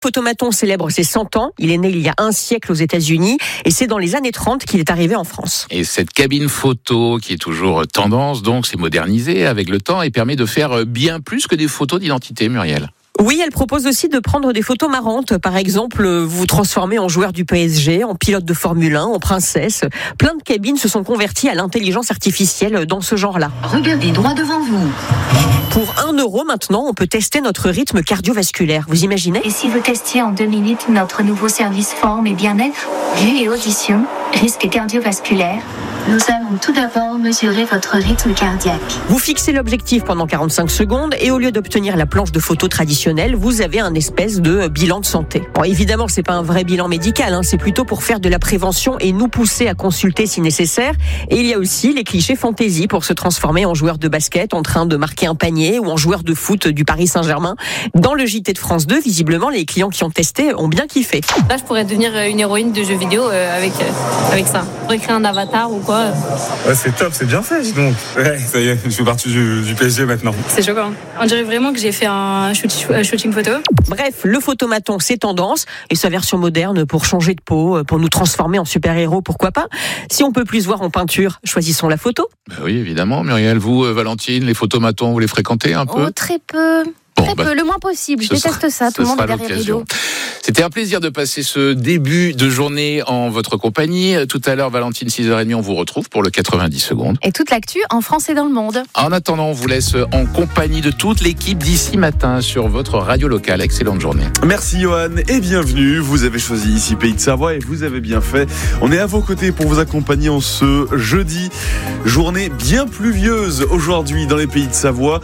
photomaton célèbre ses 100 ans. Il est né il y a un siècle aux États-Unis et c'est dans les années 30 qu'il est arrivé en France. Et cette cabine photo qui est toujours tendance, donc c'est modernisé avec le temps et permet de faire bien plus que des photos d'identité, Muriel. Oui, elle propose aussi de prendre des photos marrantes. Par exemple, vous vous transformez en joueur du PSG, en pilote de Formule 1, en princesse. Plein de cabines se sont converties à l'intelligence artificielle dans ce genre-là. Regardez droit devant vous. Pour 1 € maintenant, on peut tester notre rythme cardiovasculaire. Vous imaginez ? Et si vous testiez en 2 minutes notre nouveau service forme et bien-être, vue et audition, risque cardiovasculaire, nous allons tout d'abord mesurer votre rythme cardiaque. Vous fixez l'objectif pendant 45 secondes et au lieu d'obtenir la planche de photo traditionnelle, vous avez un espèce de bilan de santé. Bon, évidemment, c'est pas un vrai bilan médical, c'est plutôt pour faire de la prévention et nous pousser à consulter si nécessaire. Et il y a aussi les clichés fantaisie pour se transformer en joueur de basket en train de marquer un panier ou en joueur de foot du Paris Saint-Germain. Dans le JT de France 2, visiblement, les clients qui ont testé ont bien kiffé. Là, je pourrais devenir une héroïne de jeux vidéo avec ça. Je pourrais créer un avatar ou quoi. Ouais, c'est top, c'est bien fait, dis donc. Ouais, ça y est, je fais partie du PSG maintenant. C'est choquant. On dirait vraiment que j'ai fait un shooting photo. Bref, le photomaton, c'est tendance. Et sa version moderne pour changer de peau, pour nous transformer en super-héros, pourquoi pas ? Si on peut plus se voir en peinture, choisissons la photo. Oui, évidemment, Muriel. Vous, Valentine, les photomatons, vous les fréquentez un peu ? Très peu. Le moins possible. Je déteste ça. Tout le monde est derrière les dos. C'était un plaisir de passer ce début de journée en votre compagnie. Tout à l'heure, Valentine, 6h30, on vous retrouve pour le 90 secondes. Et toute l'actu en France et dans le monde. En attendant, on vous laisse en compagnie de toute l'équipe d'ici matin sur votre radio locale. Excellente journée. Merci Johan et bienvenue. Vous avez choisi ici Pays de Savoie et vous avez bien fait. On est à vos côtés pour vous accompagner en ce jeudi. Journée bien pluvieuse aujourd'hui dans les Pays de Savoie.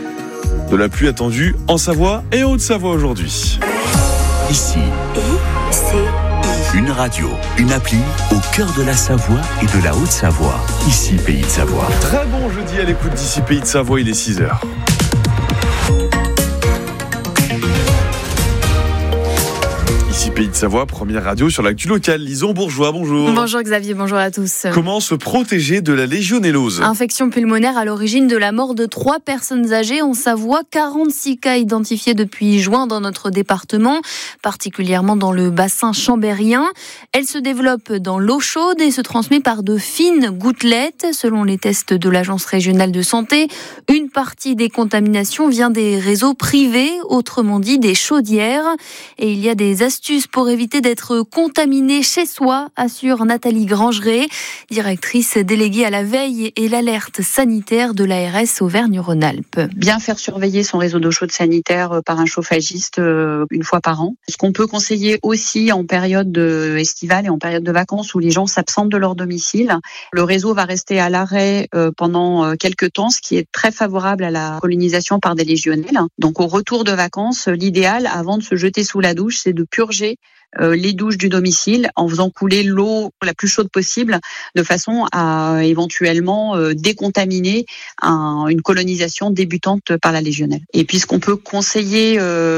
De la pluie attendue en Savoie et en Haute-Savoie aujourd'hui. Ici, une radio, une appli au cœur de la Savoie et de la Haute-Savoie. Ici, Pays de Savoie. Très bon jeudi à l'écoute d'ici Pays de Savoie, il est 6h. Ici Pays de Savoie, première radio sur l'actu locale. Lison Bourgeois, bonjour. Bonjour Xavier, bonjour à tous. Comment se protéger de la légionellose ? Infection pulmonaire à l'origine de la mort de 3 personnes âgées en Savoie. 46 cas identifiés depuis juin dans notre département, particulièrement dans le bassin chambérien. Elle se développe dans l'eau chaude et se transmet par de fines gouttelettes. Selon les tests de l'Agence régionale de santé, une partie des contaminations vient des réseaux privés, autrement dit des chaudières. Et il y a des astuces pour éviter d'être contaminé chez soi, assure Nathalie Grangeret, directrice déléguée à la veille et l'alerte sanitaire de l'ARS Auvergne-Rhône-Alpes. Bien faire surveiller son réseau d'eau chaude sanitaire par un chauffagiste une fois par an. Ce qu'on peut conseiller aussi en période estivale et en période de vacances où les gens s'absentent de leur domicile, le réseau va rester à l'arrêt pendant quelques temps, ce qui est très favorable à la pollinisation par des légionelles. Donc au retour de vacances, l'idéal avant de se jeter sous la douche, c'est de purger les douches du domicile en faisant couler l'eau la plus chaude possible de façon à éventuellement décontaminer une colonisation débutante par la légionelle. Et puis ce qu'on peut conseiller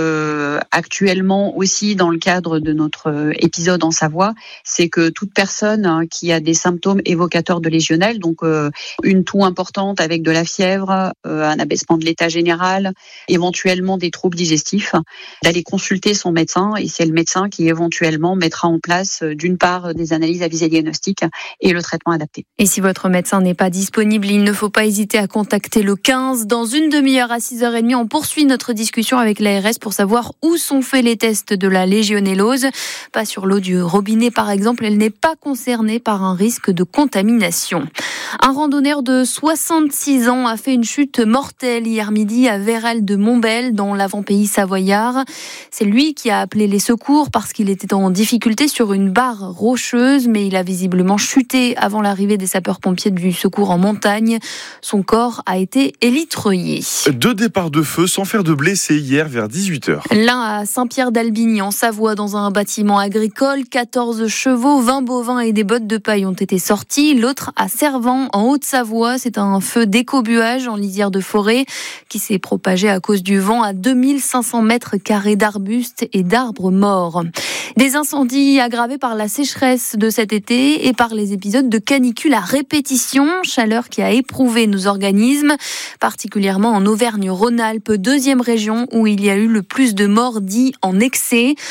actuellement aussi dans le cadre de notre épisode en Savoie, c'est que toute personne qui a des symptômes évocateurs de légionelle, donc une toux importante avec de la fièvre, un abaissement de l'état général, éventuellement des troubles digestifs, d'aller consulter son médecin, et c'est le médecin qui éventuellement mettra en place d'une part des analyses à visée diagnostique et le traitement adapté. Et si votre médecin n'est pas disponible, il ne faut pas hésiter à contacter le 15. Dans une demi-heure à 6h30, on poursuit notre discussion avec l'ARS pour savoir où sont faits les tests de la légionellose. Pas sur l'eau du robinet par exemple, elle n'est pas concernée par un risque de contamination. Un randonneur de 66 ans a fait une chute mortelle hier midi à Vérel de Montbel dans l'avant-pays savoyard. C'est lui qui a appelé les secours parce qu'il était en difficulté sur une barre rocheuse, mais il a visiblement chuté avant l'arrivée des sapeurs-pompiers du secours en montagne. Son corps a été élitreillé. 2 départs de feu sans faire de blessés hier vers 18h. L'un à Saint-Pierre-d'Albigny en Savoie dans un bâtiment agricole. 14 chevaux, 20 bovins et des bottes de paille ont été sortis. L'autre à Servan en Haute-Savoie. C'est un feu d'écobuage en lisière de forêt qui s'est propagé à cause du vent à 2500 mètres carrés d'arbustes et d'arbres morts. Des incendies aggravés par la sécheresse de cet été et par les épisodes de canicule à répétition. Chaleur qui a éprouvé nos organismes, particulièrement en Auvergne-Rhône-Alpes, 2e région où il y a eu le plus de morts dits en excès.